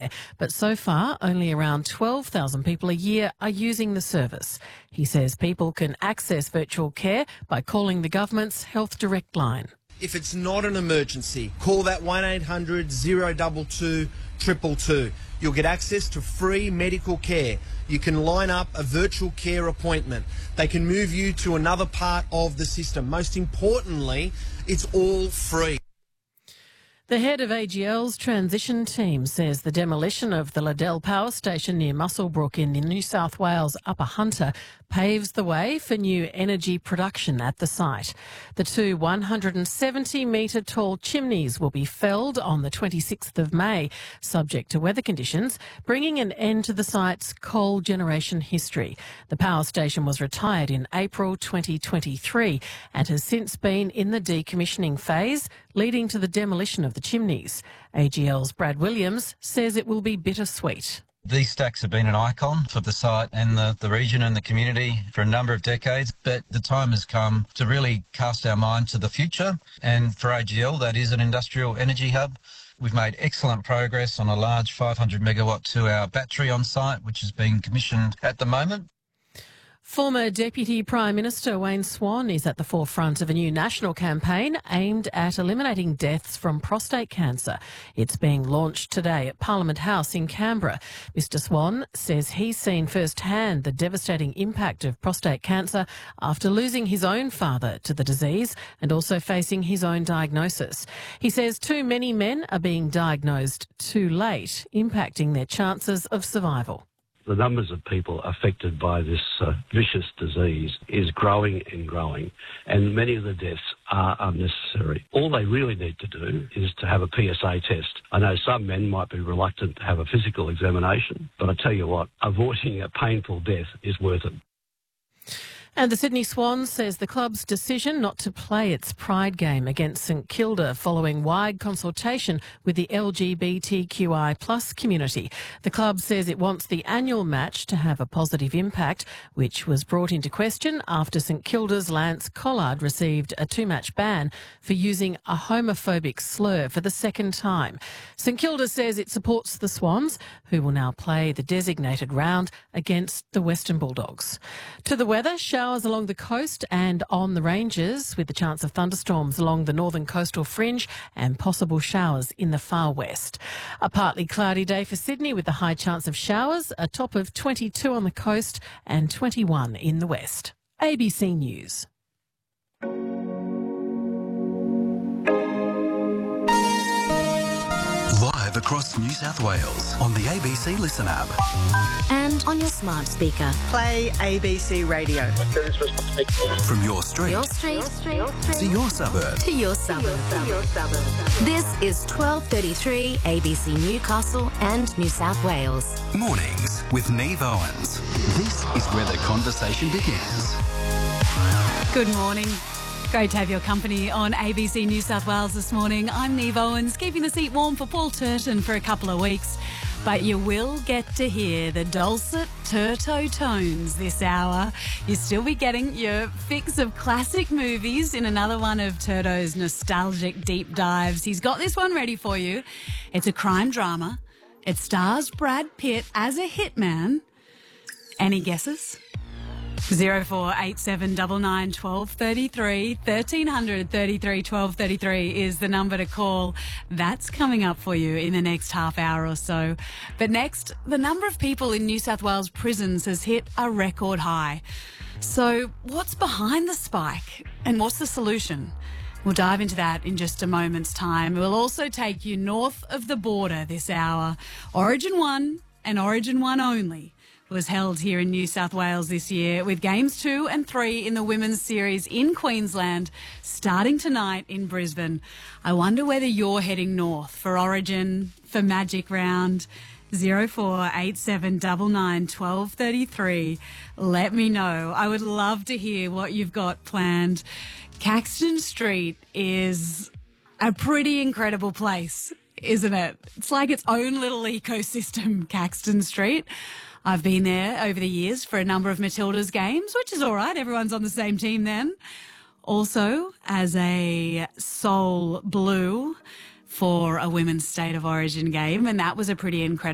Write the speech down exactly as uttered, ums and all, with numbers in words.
care, but so far only around twelve thousand people a year are using the service. He says people can access virtual care by calling the government's Health Direct line. If it's not an emergency, call that one eight hundred, zero two two, two two two. You'll get access to free medical care. You can line up a virtual care appointment. They can move you to another part of the system. Most importantly, it's all free. The head of A G L's transition team says the demolition of the Liddell Power Station near Muswellbrook in the New South Wales Upper Hunter paves the way for new energy production at the site. The two one hundred seventy metre tall chimneys will be felled on the twenty-sixth of May, subject to weather conditions, bringing an end to the site's coal generation history. The power station was retired in April twenty twenty-three and has since been in the decommissioning phase, leading to the demolition of the chimneys. A G L's Brad Williams says it will be bittersweet. These stacks have been an icon for the site and the, the region and the community for a number of decades, but the time has come to really cast our mind to the future. And for A G L, that is an industrial energy hub. We've made excellent progress on a large five hundred megawatt two-hour battery on site, which is being commissioned at the moment. Former Deputy Prime Minister Wayne Swan is at the forefront of a new national campaign aimed at eliminating deaths from prostate cancer. It's being launched today at Parliament House in Canberra. Mister Swan says he's seen firsthand the devastating impact of prostate cancer after losing his own father to the disease and also facing his own diagnosis. He says too many men are being diagnosed too late, impacting their chances of survival. The numbers of people affected by this uh, vicious disease is growing and growing, and many of the deaths are unnecessary. All they really need to do is to have a P S A test. I know some men might be reluctant to have a physical examination, but I tell you what, avoiding a painful death is worth it. And the Sydney Swans says the club's decision not to play its Pride game against St Kilda following wide consultation with the L G B T Q I plus community. The club says it wants the annual match to have a positive impact, which was brought into question after St Kilda's Lance Collard received a two-match ban for using a homophobic slur for the second time. St Kilda says it supports the Swans, who will now play the designated round against the Western Bulldogs. To the weather, showers along the coast and on the ranges, with the chance of thunderstorms along the northern coastal fringe and possible showers in the far west. A partly cloudy day for Sydney with a high chance of showers, a top of twenty-two on the coast and twenty-one in the west. A B C News. Live across New South Wales on the A B C Listen app. And on your smart speaker. Play A B C Radio. From your street, Your street, your street, to your suburb. to your suburb. This is twelve thirty-three A B C Newcastle and New South Wales. Mornings with Neve Owens. This is where the conversation begins. Good morning. Great to have your company on A B C New South Wales this morning. I'm Neve Owens, keeping the seat warm for Paul Turton for a couple of weeks. But you will get to hear the dulcet Turto tones this hour. You'll still be getting your fix of classic movies in another one of Turto's nostalgic deep dives. He's got this one ready for you. It's a crime drama. It stars Brad Pitt as a hitman. Any guesses? Zero four eight seven nine nine twelve thirty three thirteen hundred thirty three twelve thirty three is the number to call. That's coming up for you in the next half hour or so. But next, the number of people in New South Wales prisons has hit a record high. So what's behind the spike and what's the solution? We'll dive into that in just a moment's time. We'll also take you north of the border this hour. Origin one and Origin one only was held here in New South Wales this year, with games two and three in the women's series in Queensland starting tonight in Brisbane. I wonder whether you're heading north for Origin, for Magic Round. Zero four eight seven nine nine twelve thirty three. Let me know. I would love to hear what you've got planned. Caxton Street is a pretty incredible place, isn't it? It's like its own little ecosystem, Caxton Street. I've been there over the years for a number of Matildas games, which is all right. Everyone's on the same team then. Also, as a Soul Blue for a Women's State of Origin game, and that was a pretty incredible